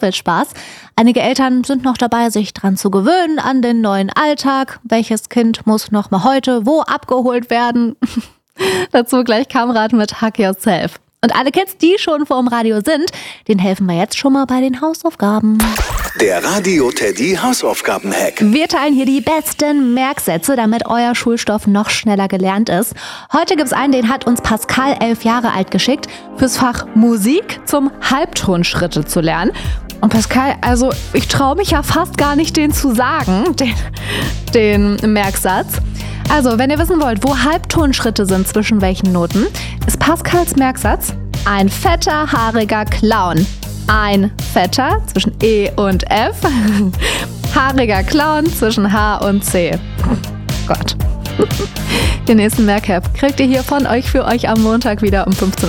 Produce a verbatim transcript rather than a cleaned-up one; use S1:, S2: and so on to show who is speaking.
S1: viel Spaß. Einige Eltern sind noch dabei, sich dran zu gewöhnen an den neuen Alltag. Welches Kind muss noch mal heute wo abgeholt werden? Dazu gleich Kamerad mit Hack Yourself. Und alle Kids, die schon vorm Radio sind, denen helfen wir jetzt schon mal bei den Hausaufgaben.
S2: Der Radio Teddy Hausaufgaben-Hack.
S1: Wir teilen hier die besten Merksätze, damit euer Schulstoff noch schneller gelernt ist. Heute gibt's einen, den hat uns Pascal, elf Jahre alt, geschickt, fürs Fach Musik zum Halbtonschritte zu lernen. Und Pascal, also ich traue mich ja fast gar nicht, den zu sagen, den, den Merksatz. Also, wenn ihr wissen wollt, wo Halbtonschritte sind zwischen welchen Noten, ist Pascals Merksatz ein fetter, haariger Clown. Ein fetter zwischen E und F, haariger Clown zwischen H und C. Gott. Den nächsten Merkheft kriegt ihr hier von euch für euch am Montag wieder um fünfzehn Uhr.